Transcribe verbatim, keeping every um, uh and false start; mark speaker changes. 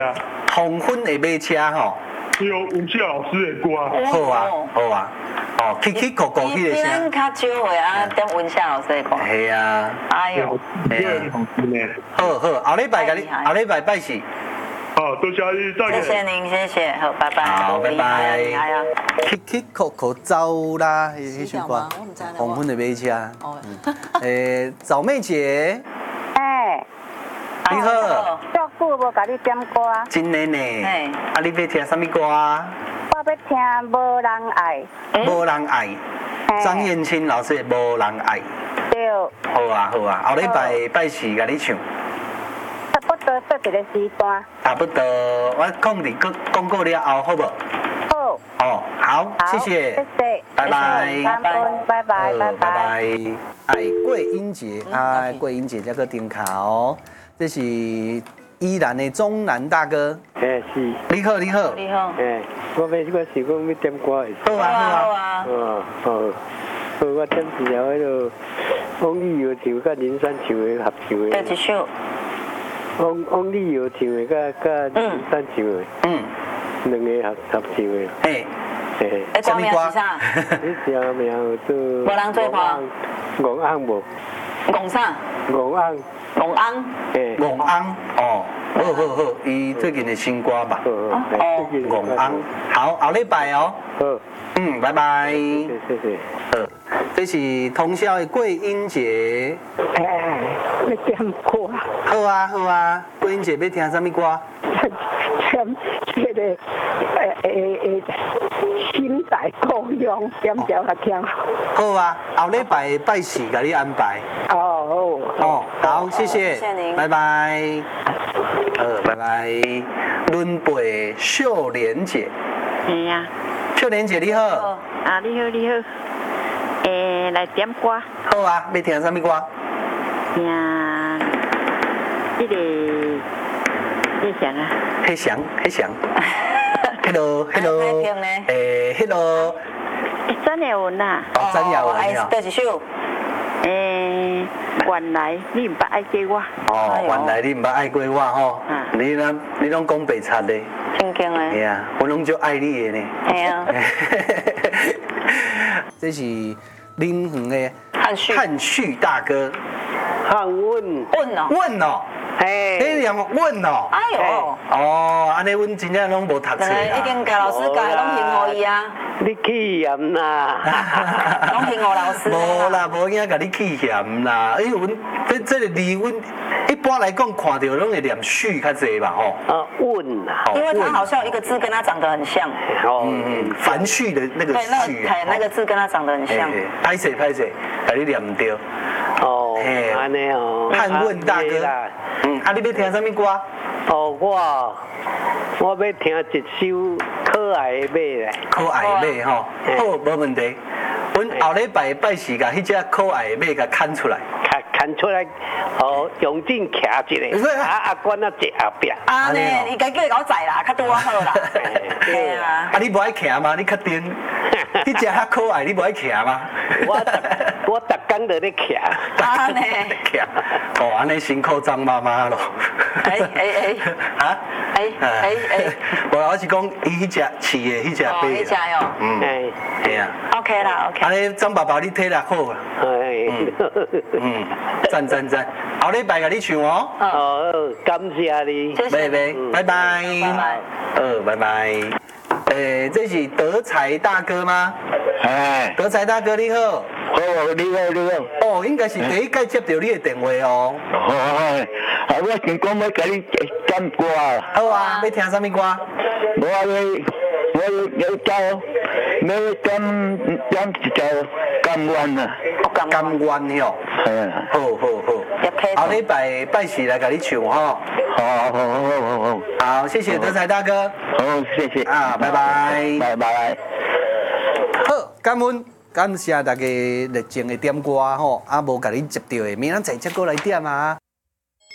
Speaker 1: 啊，
Speaker 2: 黄昏的马车吼，
Speaker 1: 有吴谢老师的歌。
Speaker 2: 好啊，好啊，哦，起起扣扣迄个
Speaker 3: 咱
Speaker 2: 声，
Speaker 3: 较少会啊，点温夏老师的歌。
Speaker 2: 系啊，
Speaker 3: 哎呦，
Speaker 1: 对，同事呢？
Speaker 2: 好好，后礼拜甲你，
Speaker 3: 太厉害
Speaker 2: 后礼拜拜四，
Speaker 1: 好，多谢你，再
Speaker 3: 谢谢
Speaker 1: 见。
Speaker 3: 您，谢谢，好，拜拜。
Speaker 2: 好拜拜
Speaker 3: 厉害啊厉害啊！
Speaker 2: 起起扣扣走啦，迄迄首歌
Speaker 3: 是吗我不知道，
Speaker 2: 黄昏的马车，
Speaker 3: 哦，
Speaker 2: 诶，早妹姐，
Speaker 4: 哎，
Speaker 2: 你好，
Speaker 4: 足久无甲你点歌，
Speaker 2: 真的呢，
Speaker 3: 嘿
Speaker 2: 啊，你要听什么歌啊？
Speaker 4: 我要听《无人爱》。
Speaker 2: 无人爱，
Speaker 4: 嘿
Speaker 2: 张燕青老师的《无人爱》。
Speaker 4: 对，
Speaker 2: 好啊好啊，后礼拜拜四甲你唱，
Speaker 4: 差不多说一个时段。
Speaker 2: 差不多，我讲伫广广告了后，好不？
Speaker 4: 好，
Speaker 2: 哦，好，
Speaker 4: 好，
Speaker 2: 谢谢，
Speaker 4: 谢谢，
Speaker 2: 拜拜。
Speaker 4: 感恩，拜拜，拜
Speaker 2: 呃拜
Speaker 4: 拜。
Speaker 2: 拜。哎，桂英姐，哎，桂英姐这个点考，这是依然的中南大哥。
Speaker 5: 哎是，
Speaker 2: 你好，你好。
Speaker 3: 你好，
Speaker 5: 哎，我要我是讲要点歌的。
Speaker 2: 好啊，好
Speaker 3: 好
Speaker 2: 啊。
Speaker 3: 啊，
Speaker 5: 哦哦，好，我点一条迄个王力友唱甲林珊唱的合唱的。
Speaker 3: 第一首，
Speaker 5: 王王力友唱的甲甲林珊唱的，
Speaker 2: 嗯，
Speaker 5: 两个合合唱的。
Speaker 2: 嘿，
Speaker 5: 嘿，
Speaker 3: 哎，歌名是啥？
Speaker 5: 你条名叫做。
Speaker 3: 无人做伴
Speaker 5: 戆翁无？
Speaker 3: 戆啥？
Speaker 5: 戆翁。
Speaker 3: 戆翁。
Speaker 5: 嘿。
Speaker 2: 戆翁，哦，好好好，伊最近的新歌吧。
Speaker 5: 哦。
Speaker 2: 戆翁，好，后礼拜哦。
Speaker 5: 好。
Speaker 2: 嗯，拜拜。
Speaker 5: 谢谢谢谢。
Speaker 2: 呃，这是通宵的桂英姐。
Speaker 4: 哎，要点歌，
Speaker 2: 好啊好啊，桂英姐要听什么歌？
Speaker 4: 点这个诶诶诶，心在故乡，点条来听。
Speaker 2: 好啊，后礼拜拜四给你安排。
Speaker 4: 哦
Speaker 2: 哦，好，谢谢，
Speaker 3: 谢谢您
Speaker 2: 拜拜。呃，拜拜。轮陪秀莲姐，
Speaker 6: 哎呀，
Speaker 2: 秀莲姐你好。
Speaker 6: 啊你好你好，诶来点歌，
Speaker 2: 好啊，要听什么歌？
Speaker 6: 听这个这啥啊？
Speaker 2: 黑翔，黑翔。Hello，Hello。
Speaker 3: 太平呢
Speaker 2: 诶，Hello。
Speaker 6: 真的有呐，
Speaker 2: 哦，张雅文
Speaker 3: 哎
Speaker 2: 哦。
Speaker 3: 第一首，
Speaker 6: 诶，原来你唔捌爱过我，
Speaker 2: 哦
Speaker 3: 哎，呦
Speaker 2: 原来你唔捌爱过我吼
Speaker 6: 嗯。
Speaker 2: 你拢你拢讲白贼的。
Speaker 3: 正经的，
Speaker 2: 系啊，我拢就爱你的呢。
Speaker 3: 系啊，
Speaker 2: 这是林恒的
Speaker 3: 汉序，
Speaker 2: 汉旭大哥。
Speaker 5: 汉文。
Speaker 3: 稳哦，
Speaker 2: 稳哦，
Speaker 5: 嘿。
Speaker 2: 迄念稳哦。
Speaker 3: 哎呦，
Speaker 2: 哦，安尼阮真正拢无读册
Speaker 3: 两个已经甲老师教的拢幸互伊啊，
Speaker 5: 你气嫌啦。
Speaker 3: 拢幸互老师啊。
Speaker 2: 无啦，无影甲你气嫌啦。因为阮这这个字，阮一般来讲看到拢会念序较济吧，吼。
Speaker 5: 啊，稳啦。
Speaker 2: 哦
Speaker 3: 因为他
Speaker 2: 稳
Speaker 3: 好像有一个字跟他长得很像，
Speaker 5: 哦。
Speaker 2: 嗯嗯，繁序的那个
Speaker 3: 对，那
Speaker 2: 序啊。
Speaker 3: 个那个字跟他长得很像。
Speaker 2: 歹势歹势，甲你念唔对。
Speaker 5: 哦
Speaker 2: 嘿，
Speaker 5: 安尼哦。
Speaker 2: 汉问大哥
Speaker 5: 啦。
Speaker 2: 嗯，啊，你要听什么歌？
Speaker 5: 哦，我我要听一首可爱的马咧。
Speaker 2: 可爱的马吼，
Speaker 5: 嘿
Speaker 2: 好，无问题。阮后礼拜拜四甲迄只可爱的马甲牵出来。
Speaker 5: 看看出来，哦，用劲徛一个，啊啊，管啊坐后壁。
Speaker 3: 啊呢
Speaker 2: 安尼哦，
Speaker 3: 你该叫伊甲我载啦，较拄我好啦。对啊，
Speaker 2: 啊，你无爱徛吗？你确定？迄只较可爱，你无爱徛吗？
Speaker 5: 我逐我逐工都咧徛。
Speaker 3: 啊呢，
Speaker 2: 徛，哦，安尼辛苦张妈妈咯。
Speaker 3: 哎哎哎，
Speaker 2: 啊？
Speaker 3: 哎哎哎，
Speaker 2: 无啦，我是讲伊迄只饲的迄只马。
Speaker 3: 哦，迄只哟
Speaker 2: 嗯，
Speaker 5: 哎，
Speaker 2: 系啊。
Speaker 3: ，OK 啦，OK。
Speaker 2: 安尼张爸爸你体力好啊。
Speaker 5: 哎，
Speaker 2: 嗯，赞赞赞，后礼拜甲你唱哦。
Speaker 5: 哦，感谢你。
Speaker 3: 谢谢。
Speaker 2: 拜拜，拜拜，
Speaker 3: 拜拜。
Speaker 2: 呃，拜拜。诶，这是德才大哥吗？
Speaker 7: 哎，
Speaker 2: 德才大哥你好。
Speaker 7: 好，你好，你好。
Speaker 2: 哦，应该是第一届接到你的电话哦。
Speaker 7: 好，啊，我想讲要甲你点歌。
Speaker 2: 好啊，要听什么歌？
Speaker 7: 我要我要走，要点点一条甘愿啊。
Speaker 2: 甘愿哟。
Speaker 7: 嗯，
Speaker 2: 好好好。后礼拜拜四来甲你唱吼。
Speaker 7: 好好好好好好。
Speaker 2: 好，谢谢德才大哥。
Speaker 7: 好，谢谢。
Speaker 2: 啊，拜拜。
Speaker 7: 拜拜。
Speaker 2: 好，感恩。感谢大家热情的点歌吼，啊无甲你接到的，明仔载再过来点啊。